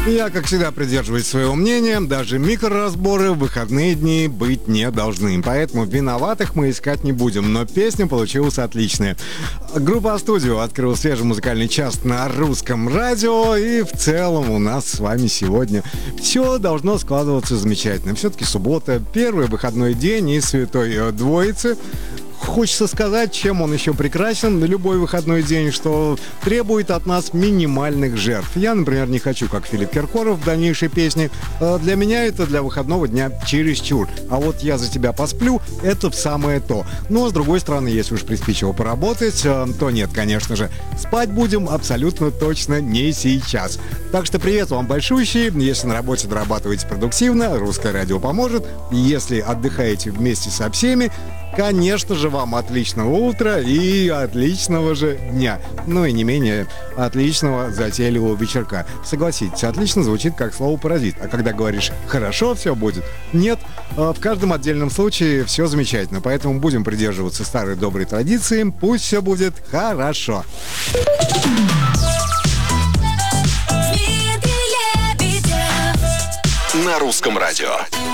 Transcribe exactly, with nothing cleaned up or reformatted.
Я, как всегда, придерживаюсь своего мнения. Даже микроразборы в выходные дни быть не должны. Поэтому виноватых мы искать не будем. Но песня получилась отличная. Группа «Студио» открыла свежий музыкальный час на русском радио. И в целом у нас с вами сегодня все должно складываться замечательно. Все-таки суббота, первый выходной день из Святой Двоицы. Хочется сказать, чем он еще прекрасен, любой выходной день, что требует от нас минимальных жертв. Я, например, не хочу, как Филипп Киркоров в дальнейшей песне. Для меня это для выходного дня чересчур. А вот «Я за тебя посплю» — это в самое то. Но, с другой стороны, если уж приспичило поработать, то нет, конечно же. Спать будем абсолютно точно не сейчас. Так что привет вам большущий. Если на работе дорабатываете продуктивно, Русское радио поможет. Если отдыхаете вместе со всеми, конечно же, вам отличного утра и отличного же дня. Ну и не менее отличного затейливого вечерка. Согласитесь, отлично звучит как слово «паразит». А когда говоришь «хорошо все будет», нет, в каждом отдельном случае все замечательно. Поэтому будем придерживаться старой доброй традиции. Пусть все будет хорошо. На русском радио.